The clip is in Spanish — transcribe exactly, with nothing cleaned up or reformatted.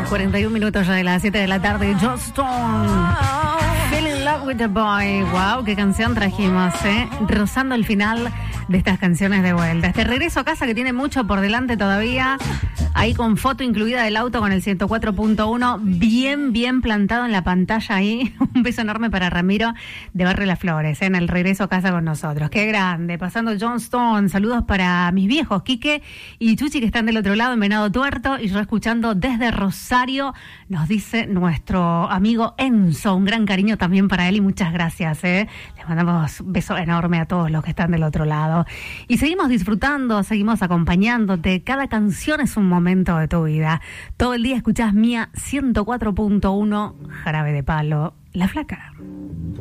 cuarenta y un minutos ya de las siete de la tarde. Joss Stone, Fell in Love with the Boy. Wow, qué canción trajimos, ¿eh? Rozando el final de estas canciones de vuelta. Este regreso a casa que tiene mucho por delante todavía. Ahí con foto incluida del auto con el ciento cuatro punto uno. Bien, bien plantado en la pantalla ahí. Un beso enorme para Ramiro de Barrio Las Flores, ¿eh? En el regreso a casa con nosotros. Qué grande. Pasando Joss Stone. Saludos para mis viejos, Quique y Chuchi, que están del otro lado en Venado Tuerto. Y yo escuchando desde Rosario, nos dice nuestro amigo Enzo. Un gran cariño también para él y muchas gracias, ¿eh? Les mandamos un beso enorme a todos los que están del otro lado. Y seguimos disfrutando, seguimos acompañándote. Cada canción es un momento de tu vida. Todo el día escuchás Mía ciento cuatro punto uno, Jarabe de Palo, La Flaca.